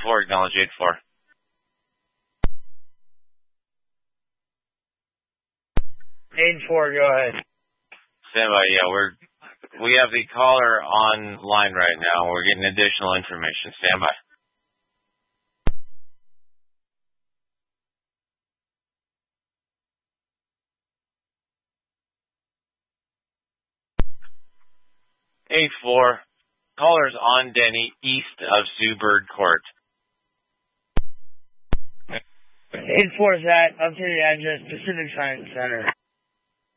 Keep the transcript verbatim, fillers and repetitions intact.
four, acknowledge eight four. eight four, go ahead. Stand by, yeah, we're, we have the caller online right now. We're getting additional information. Stand by. eight four. Caller's on Denny, east of Zubird Court. eight four is that. Updated address, Pacific Science Center.